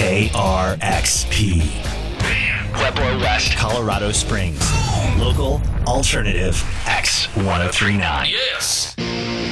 KRXP. Pueblo West, Colorado Springs. Local Alternative X 1039. Yes!